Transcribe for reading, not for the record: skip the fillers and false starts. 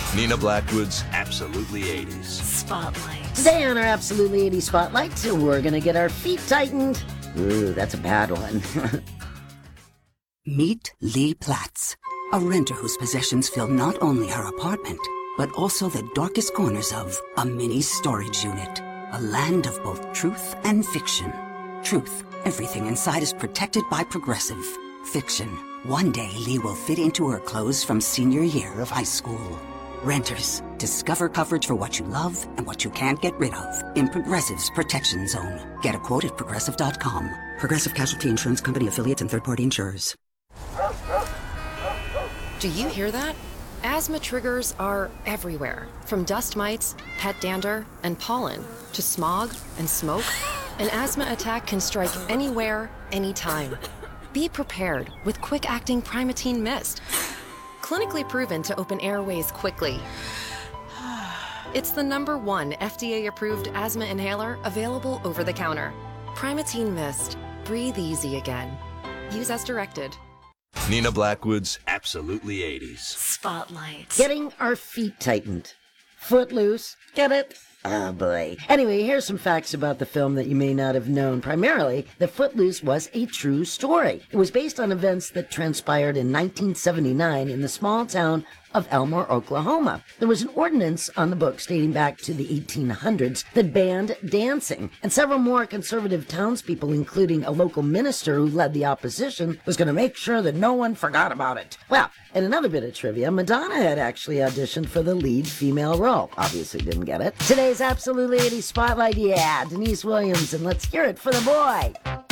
Nina Blackwood's Absolutely 80s. Spotlight. Today on our Absolutely 80s Spotlight, we're gonna get our feet tightened. Ooh, that's a bad one. Meet Lee Platts, a renter whose possessions fill not only her apartment, but also the darkest corners of a mini storage unit. A land of both truth and fiction. Truth, everything inside is protected by Progressive. Fiction, one day Lee will fit into her clothes from senior year of high school. Renters, discover coverage for what you love and what you can't get rid of in Progressive's Protection Zone. Get a quote at Progressive.com. Progressive Casualty Insurance Company affiliates and third-party insurers. Do you hear that? Asthma triggers are everywhere, from dust mites, pet dander, and pollen, to smog and smoke. An asthma attack can strike anywhere, anytime. Be prepared with quick-acting Primatene Mist. Clinically proven to open airways quickly. It's the #1 FDA-approved asthma inhaler available over the counter. Primatene Mist. Breathe easy again. Use as directed. Nina Blackwood's Absolutely 80s. Spotlight. Getting our feet tightened. Footloose. Get it? Oh boy. Anyway, here's some facts about the film that you may not have known. Primarily, that Footloose was a true story. It was based on events that transpired in 1979 in the small town of Elmore, Oklahoma. There was an ordinance on the books dating back to the 1800s that banned dancing, and several more conservative townspeople, including a local minister who led the opposition, was going to make sure that no one forgot about it. Well, and another bit of trivia, Madonna had actually auditioned for the lead female role. Obviously didn't get it. Today's Absolutely 80s Spotlight, yeah, Denise Williams, and let's hear it for the boy.